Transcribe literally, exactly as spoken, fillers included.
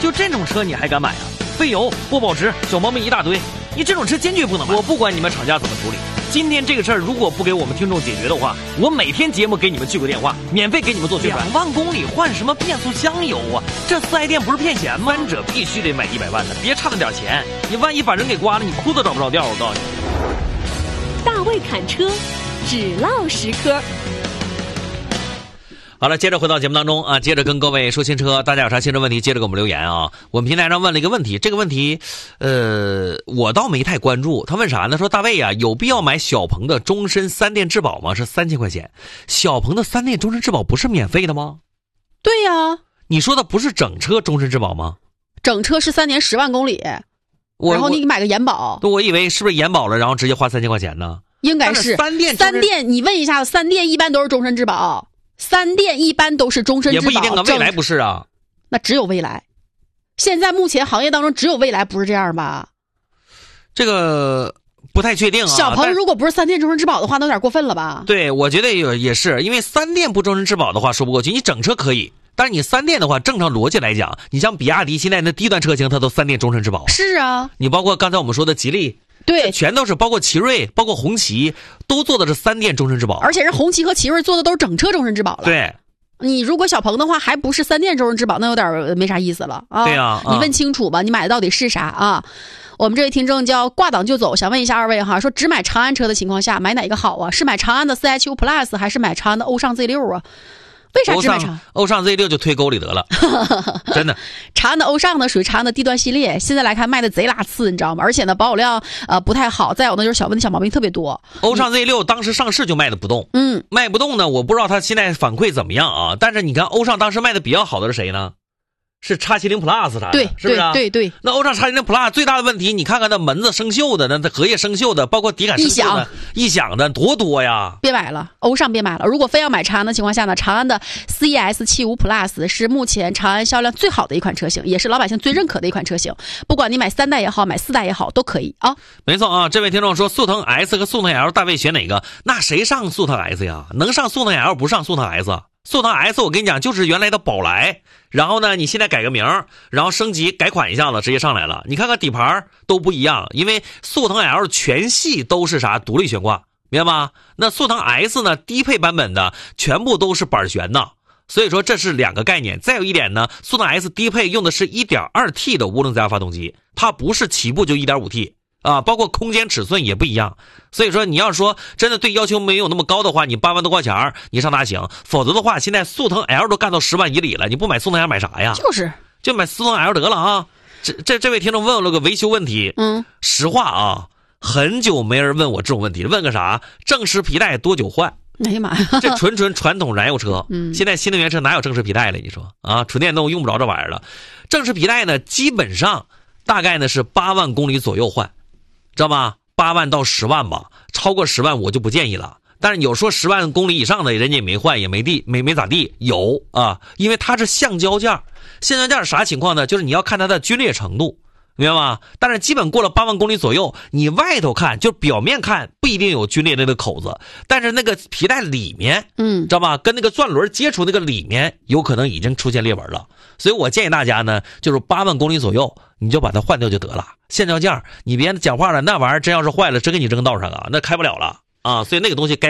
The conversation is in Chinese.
就这种车你还敢买啊？费油、不保值、小毛病一大堆，你这种车坚决不能买。我不管你们厂家怎么处理，今天这个事儿如果不给我们听众解决的话，我每天节目给你们去个电话，免费给你们做宣传。两万公里换什么变速箱油啊？这四 S 店不是骗钱吗？三者必须得买一百万的，别差那点钱，你万一把人给刮了，你哭都找不着调。我告诉你， 大卫侃车，只唠实科。 好了，接着回到节目当中啊，接着跟各位说新车，大家有啥新车问题，接着给我们留言啊。我们平台上问了一个问题，这个问题，呃，我倒没太关注。他问啥呢？说大卫啊，有必要买小鹏的终身三电质保吗？是三千块钱。小鹏的三电终身质保不是免费的吗？ 对呀、啊， 你说的不是整车终身质保吗？ 整车是三年十万公里， 我然后你买个延保。 我以为是不是延保了，然后直接花三千块钱呢？ 应该是三电三电，你问一下，三电一般都是终身质保。三电一般都是终身质保， 也不一定啊，未来不是啊， 那只有未来。现在目前行业当中只有未来不是这样吧？ 这个不太确定啊。 小鹏如果不是三电终身质保的话，那有点过分了吧？ 对，我觉得也也是，因为三电不终身质保的话说不过去，你整车可以，但是你三电的话，正常逻辑来讲，你像比亚迪现在那低端车型，它都三电终身质保。 是啊， 你包括刚才我们说的吉利。 对， 全都是包括奇瑞，包括红旗，都做的是三电终身质保， 而且是红旗和奇瑞做的都是整车终身质保了。 对， 你如果小鹏的话还不是三电终身质保，那有点没啥意思了啊。 对啊， 你问清楚吧，你买的到底是啥啊？我们这位听众叫挂档就走，想问一下二位哈，说只买长安车的情况下，买哪个好啊？是买长安的 C H U Plus 还是买长安的欧尚 Z 六啊？为啥只买长欧尚 Z 六就推沟里得了？真的， 长安的欧尚呢属于长安的低端系列，现在来看卖的贼拉次，你知道吗？而且呢保有量呃不太好，再有呢就是小问题小毛病特别多。 欧尚 Z 六当时上市就卖的不动， 嗯， 卖不动呢，我不知道它现在反馈怎么样啊。但是你看欧尚当时卖的比较好的是谁呢？是 X 七十 Plus 啥的， 对， 是不是、啊？ 对对对。 那欧尚 X 七十 Plus 最大的问题，你看看那门子生锈的，那荷叶生锈的，包括底杆生锈的，异响的多多呀！ 别买了，欧尚别买了。如果非要买长安的情况下呢，长安的 C S 七十五 Plus 是目前长安销量最好的一款车型，也是老百姓最认可的一款车型。不管你买三代也好，买四代也好，都可以啊。 没错啊，这位听众说速腾 S 和速腾 L 大卫选哪个？那谁上速腾 S 呀？能上速腾 L 不上速腾 S？速腾 S 我跟你讲就是原来的宝来，然后呢你现在改个名，然后升级改款一下子直接上来了。你看看底盘都不一样，因为速腾 L 全系都是啥独立悬挂，明白吗？那速腾 S 呢低配版本的全部都是板悬的，所以说这是两个概念。再有一点呢，速腾 S 低配用的是 一点二 T 的涡轮增压发动机，它不是起步就 一点五 T。啊，包括空间尺寸也不一样，所以说你要说真的对要求没有那么高的话，你八万多块钱你上哪行？否则的话，现在速腾 L 都干到十万以里了，你不买速腾 L 买啥呀？ 就是就买速腾 L 得了啊！这这这位听众问我了个维修问题， 嗯， 实话啊，很久没人问我这种问题，问个啥？正时皮带多久换？ 哎呀妈呀， 这纯纯传统燃油车， 嗯， 现在新能源车哪有正时皮带了？你说啊，纯电动用不着这玩意儿了。正时皮带呢，基本上大概呢是八万公里左右换。知道吧？八万到十万吧，超过十万我就不建议了。但是有说十万公里以上的，人家也没换，也没地，没没咋地，有啊，因为它是橡胶件，橡胶件啥情况呢？就是你要看它的皲裂程度，明白吗？但是基本过了八万公里左右，你外头看就表面看不一定有皲裂的那个口子，但是那个皮带里面， 嗯， 知道吧？跟那个钻轮接触那个里面，有可能已经出现裂纹了。所以我建议大家呢，就是八万公里左右，你就把它换掉就得了。橡胶件，你别讲话了，那玩意儿真要是坏了，真给你扔道上啊，那开不了了啊。所以那个东西该